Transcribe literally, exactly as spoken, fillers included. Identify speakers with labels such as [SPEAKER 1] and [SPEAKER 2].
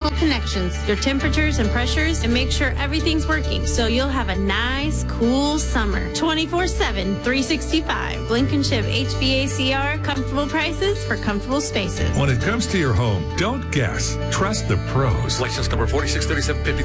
[SPEAKER 1] connections, your temperatures and pressures, and make sure everything's working so you'll have a nice, cool summer. twenty-four seven, three sixty-five. Blankenship H V A C R. Comfortable prices for comfortable spaces.
[SPEAKER 2] When it comes to your home, don't guess. Trust the pros.
[SPEAKER 3] License number four six three seven five